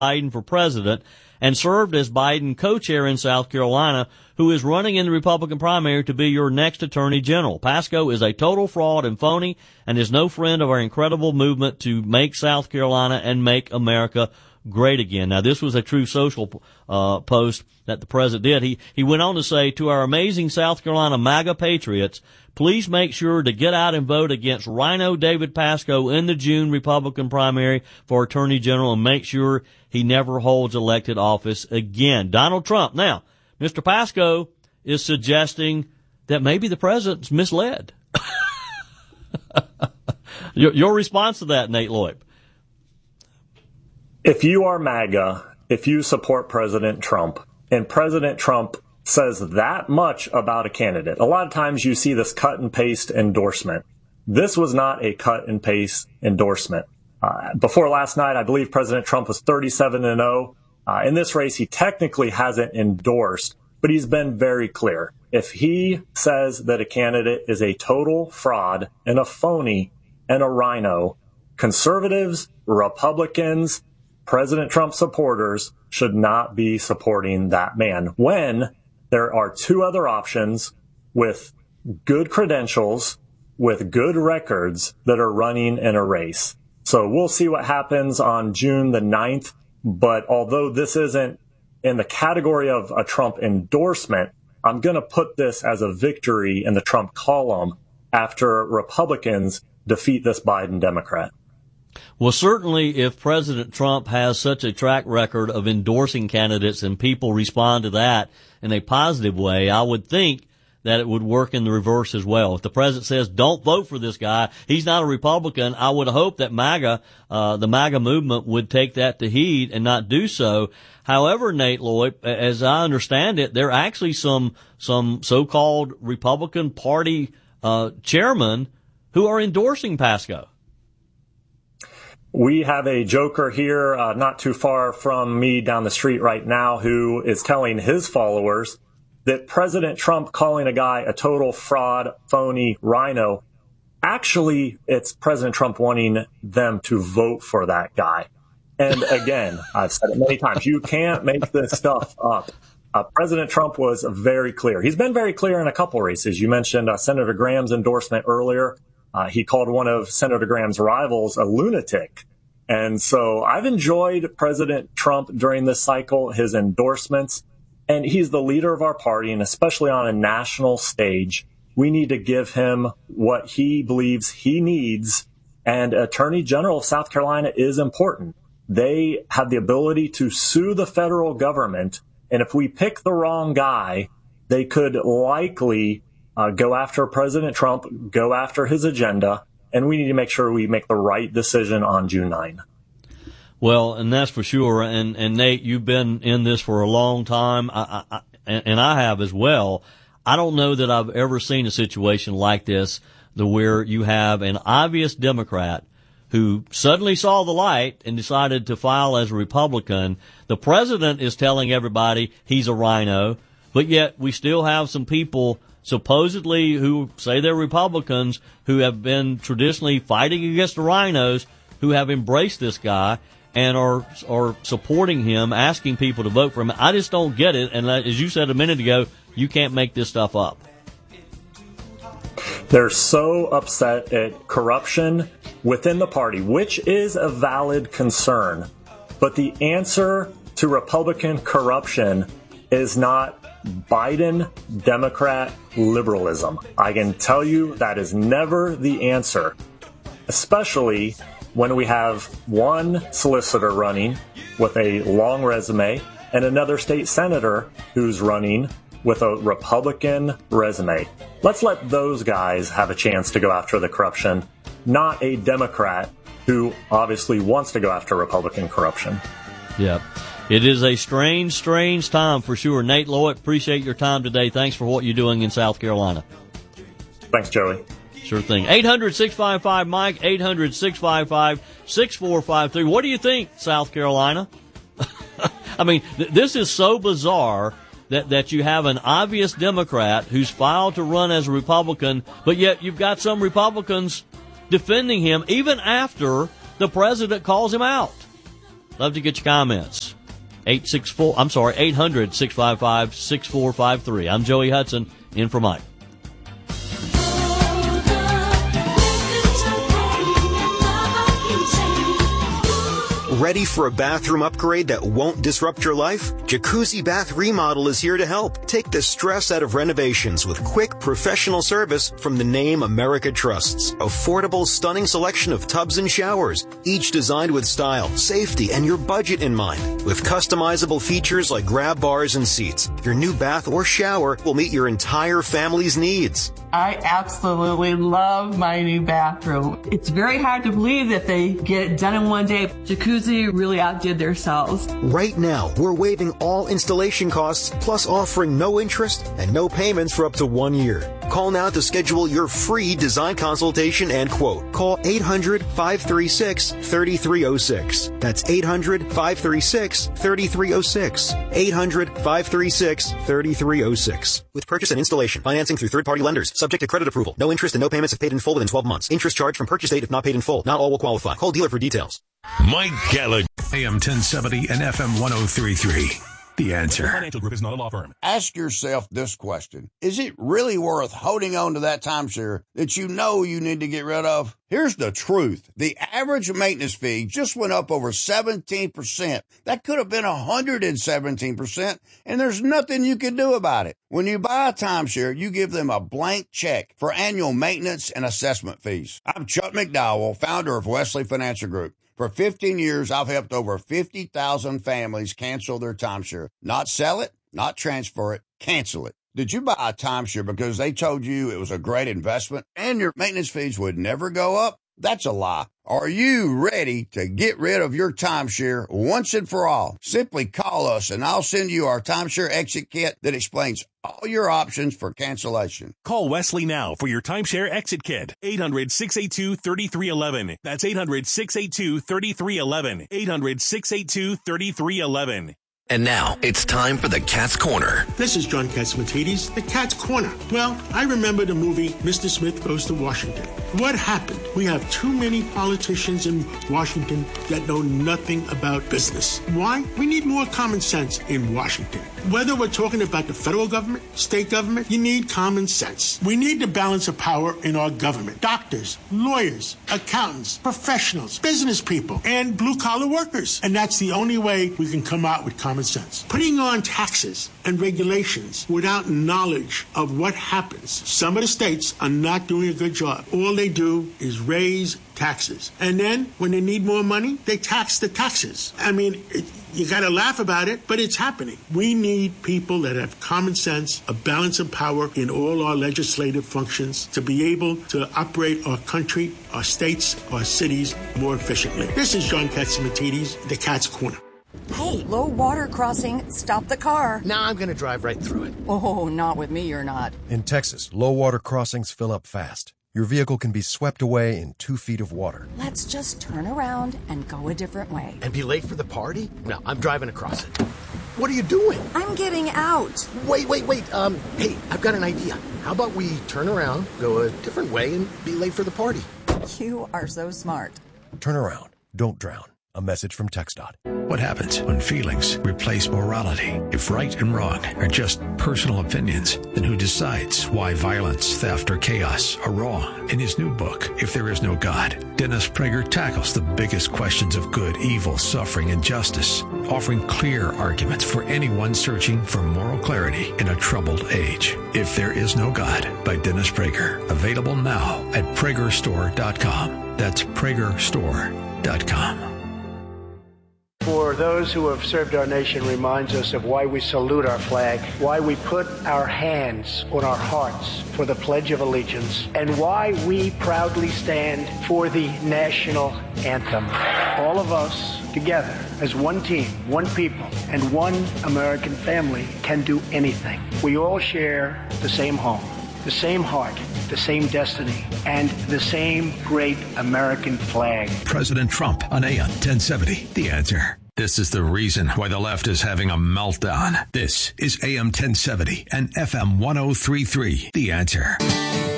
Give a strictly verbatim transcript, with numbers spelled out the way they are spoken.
Biden for president and served as Biden co-chair in South Carolina, who is running in the Republican primary to be your next attorney general. Pascoe is a total fraud and phony and is no friend of our incredible movement to make South Carolina and make America great again. Now, this was a true social uh, post that the president did. He, he went on to say, to our amazing South Carolina MAGA patriots, please make sure to get out and vote against Rhino David Pascoe in the June Republican primary for Attorney General and make sure he never holds elected office again. Donald Trump. Now, Mister Pascoe is suggesting that maybe the president's misled. your, your response to that, Nate Loeb? If you are MAGA, if you support President Trump, and President Trump says that much about a candidate, a lot of times you see this cut and paste endorsement. This was not a cut and paste endorsement. Uh, before last night, I believe President Trump was thirty-seven and oh. Uh, in this race, he technically hasn't endorsed, but he's been very clear. If he says that a candidate is a total fraud and a phony and a rhino, conservatives, Republicans, President Trump supporters should not be supporting that man when there are two other options with good credentials, with good records that are running in a race. So we'll see what happens on June the ninth. But although this isn't in the category of a Trump endorsement, I'm going to put this as a victory in the Trump column after Republicans defeat this Biden Democrat. Well, certainly if President Trump has such a track record of endorsing candidates and people respond to that in a positive way, I would think that it would work in the reverse as well. If the president says, don't vote for this guy, he's not a Republican, I would hope that MAGA, uh, the MAGA movement would take that to heed and not do so. However, Nate Lloyd, as I understand it, there are actually some, some so-called Republican Party, uh, chairmen who are endorsing Pascoe. We have a joker here, uh, not too far from me down the street right now, who is telling his followers that President Trump calling a guy a total fraud, phony, rhino, actually, it's President Trump wanting them to vote for that guy. And again, I've said it many times, you can't make this stuff up. Uh, President Trump was very clear. He's been very clear in a couple races. You mentioned uh, Senator Graham's endorsement earlier. Uh, he called one of Senator Graham's rivals a lunatic. And so I've enjoyed President Trump during this cycle, his endorsements. And he's the leader of our party, and especially on a national stage, we need to give him what he believes he needs. And Attorney General of South Carolina is important. They have the ability to sue the federal government. And if we pick the wrong guy, they could likely uh, go after President Trump, go after his agenda. And we need to make sure we make the right decision on June ninth. Well, and that's for sure. And, and Nate, you've been in this for a long time, I, I, and I have as well. I don't know that I've ever seen a situation like this, the where you have an obvious Democrat who suddenly saw the light and decided to file as a Republican. The president is telling everybody he's a rhino, but yet we still have some people supposedly who say they're Republicans who have been traditionally fighting against the rhinos who have embraced this guy and are are supporting him, asking people to vote for him. I just don't get it. And as you said a minute ago, you can't make this stuff up. They're so upset at corruption within the party, which is a valid concern. But the answer to Republican corruption is not Biden Democrat liberalism. I can tell you that is never the answer, especially when we have one solicitor running with a long resume and another state senator who's running with a Republican resume. Let's let those guys have a chance to go after the corruption, not a Democrat who obviously wants to go after Republican corruption. Yeah. It is a strange, strange time for sure. Nate Lloyd, appreciate your time today. Thanks for what you're doing in South Carolina. Thanks, Joey. Sure thing. eight hundred, six five five, Mike, eight hundred, six five five, six four five three. What do you think, South Carolina? I mean, th- this is so bizarre that, that you have an obvious Democrat who's filed to run as a Republican, but yet you've got some Republicans defending him even after the president calls him out. Love to get your comments. eight six four, I'm sorry, eight hundred, six five five, six four five three. I'm Joey Hudson, in for Mike. Ready for a bathroom upgrade that won't disrupt your life? Jacuzzi Bath Remodel is here to help. Take the stress out of renovations with quick, professional service from the name America trusts. Affordable, stunning selection of tubs and showers, each designed with style, safety, and your budget in mind. With customizable features like grab bars and seats, your new bath or shower will meet your entire family's needs. I absolutely love my new bathroom. It's very hard to believe that they get it done in one day. Jacuzzi really outdid themselves. Right now, we're waiving all installation costs, plus offering no interest and no payments for up to one year. Call now to schedule your free design consultation and quote. Call eight hundred, five three six, three three zero six. That's eight hundred, five three six, three three zero six. eight hundred, five three six, three three zero six. With purchase and installation, financing through third-party lenders, subject to credit approval. No interest and no payments if paid in full within twelve months. Interest charged from purchase date if not paid in full. Not all will qualify. Call dealer for details. Mike Gallagher, A M ten seventy and F M one oh three point three. The Answer. Financial Group is not a law firm. Ask yourself this question. Is it really worth holding on to that timeshare that you know you need to get rid of? Here's the truth. The average maintenance fee just went up over seventeen percent. That could have been one hundred seventeen percent, and there's nothing you can do about it. When you buy a timeshare, you give them a blank check for annual maintenance and assessment fees. I'm Chuck McDowell, founder of Wesley Financial Group. For fifteen years, I've helped over fifty thousand families cancel their timeshare. Not sell it, not transfer it, cancel it. Did you buy a timeshare because they told you it was a great investment and your maintenance fees would never go up? That's a lie. Are you ready to get rid of your timeshare once and for all? Simply call us and I'll send you our timeshare exit kit that explains all your options for cancellation. Call Wesley now for your timeshare exit kit. eight hundred, six eight two, three three one one. That's eight hundred, six eight two, three three one one. eight hundred, six eight two, three three one one. And now it's time for the Cat's Corner. This is John Catsimatidis, the Cat's Corner. Well, I remember the movie Mister Smith Goes to Washington. What happened? We have too many politicians in Washington that know nothing about business. Why? We need more common sense in Washington. Whether we're talking about the federal government, state government, you need common sense. We need the balance of power in our government. Doctors, lawyers, accountants, professionals, business people, and blue-collar workers. And that's the only way we can come out with common sense. Putting on taxes and regulations without knowledge of what happens. Some of the states are not doing a good job. All they do is raise taxes. And then when they need more money, they tax the taxes. I mean, it, you got to laugh about it, but it's happening. We need people that have common sense, a balance of power in all our legislative functions to be able to operate our country, our states, our cities more efficiently. This is John Catsimatidis, the Cat's Corner. Hey, low water crossing. Stop the car. Now I'm going to drive right through it. Oh, not with me, you're not. In Texas, low water crossings fill up fast. Your vehicle can be swept away in two feet of water. Let's just turn around and go a different way. And be late for the party? No, I'm driving across it. What are you doing? I'm getting out. Wait, wait, wait. Um, hey, I've got an idea. How about we turn around, go a different way, and be late for the party? You are so smart. Turn around. Don't drown. A message from TxDOT. What happens when feelings replace morality? If right and wrong are just personal opinions, then who decides why violence, theft, or chaos are wrong? In his new book, If There Is No God, Dennis Prager tackles the biggest questions of good, evil, suffering, and justice, offering clear arguments for anyone searching for moral clarity in a troubled age. If There Is No God by Dennis Prager. Available now at Prager Store dot com. That's Prager Store dot com. For those who have served our nation reminds us of why we salute our flag, why we put our hands on our hearts for the Pledge of Allegiance, and why we proudly stand for the national anthem. All of us together as one team, one people, and one American family can do anything. We all share the same home, the same heart, the same destiny, and the same great American flag. President Trump on A M ten seventy, The Answer. This is the reason why the left is having a meltdown. This is A M ten seventy and F M one oh three point three, The Answer.